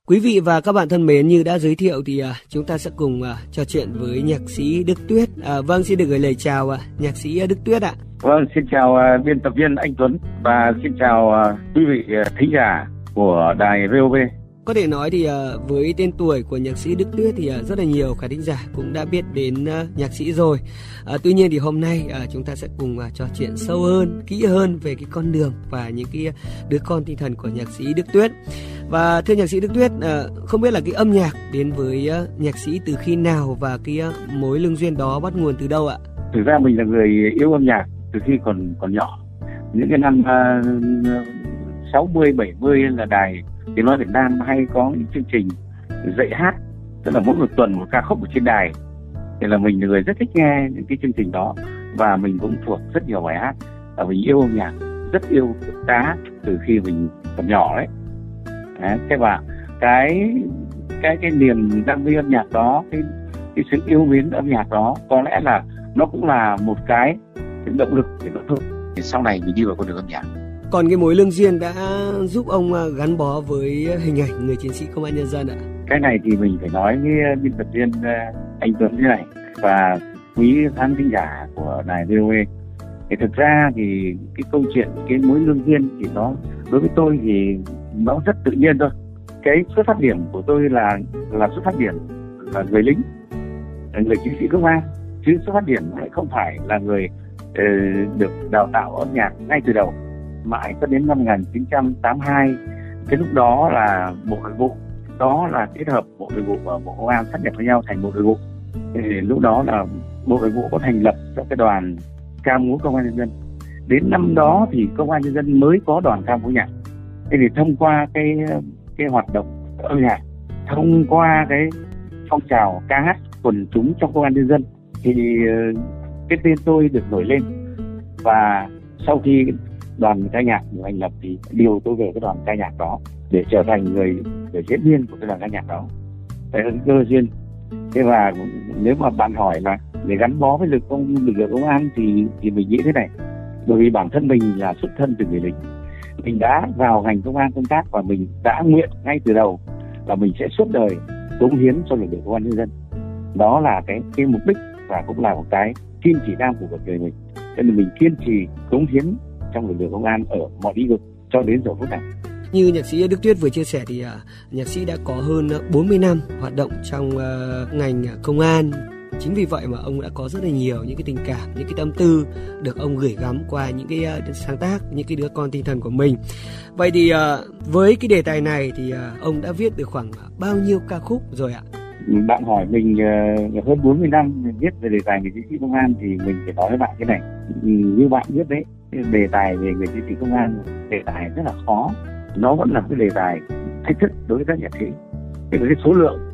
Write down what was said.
Quý vị và các bạn thân mến, như đã giới thiệu thì chúng ta sẽ cùng trò chuyện với nhạc sĩ Đức Tuyết. Vâng, xin được gửi lời chào nhạc sĩ Đức Tuyết ạ. Vâng, xin chào biên tập viên anh Tuấn và xin chào quý vị thính giả của đài VOV. Có thể nói thì với tên tuổi của nhạc sĩ Đức Tuyết thì rất là nhiều khán thính giả cũng đã biết đến nhạc sĩ rồi. Tuy nhiên thì hôm nay chúng ta sẽ cùng trò chuyện sâu hơn, kỹ hơn về cái con đường và những cái đứa con tinh thần của nhạc sĩ Đức Tuyết. Và thưa nhạc sĩ Đức Tuyết, không biết là cái âm nhạc đến với nhạc sĩ từ khi nào và cái mối lương duyên đó bắt nguồn từ đâu ạ? Thực ra mình là người yêu âm nhạc từ khi còn nhỏ. Những cái năm 60, 70 là đài Tiếng Nói Việt Nam hay có những chương trình dạy hát, tức là mỗi một tuần một ca khúc ở trên đài. Thì là mình là người rất thích nghe những cái chương trình đó và mình cũng thuộc rất nhiều bài hát. Và mình yêu âm nhạc, rất yêu ca từ khi mình còn nhỏ đấy. Thế và cái niềm đam mê âm nhạc đó, cái sự yêu mến âm nhạc đó có lẽ là nó cũng là một cái động lực để nó thôi. Sau này mình đi vào con đường âm nhạc. Còn cái mối lương duyên đã giúp ông gắn bó với hình ảnh người chiến sĩ công an nhân dân ạ? Cái này thì mình phải nói với biên tập viên anh Tuấn thế này và quý khán thính giả của đài VOV. Thì thực ra thì cái câu chuyện cái mối lương duyên thì nó đối với tôi thì nó rất tự nhiên thôi. Cái xuất phát điểm của tôi là xuất phát điểm là người lính, là người chiến sĩ công an, chứ xuất phát điểm lại không phải là người được đào tạo âm nhạc ngay từ đầu. Mãi cho đến năm 1982, cái lúc đó là Bộ Nội vụ, đó là kết hợp Bộ Nội vụ và Bộ Công an sát nhập với nhau thành Bộ Nội vụ. Thì lúc đó là Bộ Nội vụ có thành lập các cái đoàn ca múa công an nhân dân. Đến năm đó thì công an nhân dân mới có đoàn ca múa nhạc. Thế thì thông qua cái hoạt động âm nhạc, thông qua cái phong trào ca hát quần chúng trong công an nhân dân thì cái tên tôi được nổi lên. Và sau khi đoàn ca nhạc được thành lập thì điều tôi về cái đoàn ca nhạc đó để trở thành người diễn viên của cái đoàn ca nhạc đó. Đấy là cơ duyên. Thế và nếu mà bạn hỏi là để gắn bó với lực lượng công an thì mình nghĩ thế này. Bởi vì bản thân mình là xuất thân từ người lính, mình đã vào ngành công an công tác và mình đã nguyện ngay từ đầu là mình sẽ suốt đời cống hiến cho lực lượng công an nhân dân. Đó là cái mục đích và cũng là một cái kim chỉ nam của cuộc đời mình. Nên mình kiên trì cống hiến trong lực lượng công an ở mọi lĩnh vực cho đến giờ phút này. Như nhạc sĩ Đức Tuyết vừa chia sẻ thì nhạc sĩ đã có hơn 40 năm hoạt động trong ngành công an. Chính vì vậy mà ông đã có rất là nhiều những cái tình cảm, những cái tâm tư được ông gửi gắm qua những cái sáng tác, những cái đứa con tinh thần của mình. Vậy thì với cái đề tài này thì ông đã viết được khoảng bao nhiêu ca khúc rồi ạ? Bạn hỏi mình hơn 40 năm viết về đề tài người chiến sĩ công an thì mình phải nói với bạn thế này. Như bạn biết đấy, đề tài về người chiến sĩ công an đề tài rất là khó. Nó vẫn là cái đề tài thách thức đối với các nhạc sĩ. Cái số lượng